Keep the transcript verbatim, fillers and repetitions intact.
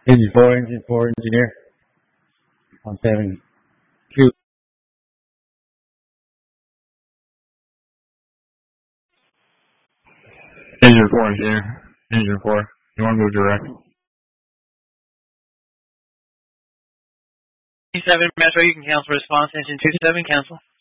Engine four, engine four, engineer. On seven. Q. Engine four, engineer. Engine four. You want to move direct? seven Metro, you can cancel response. Engine two seven, cancel.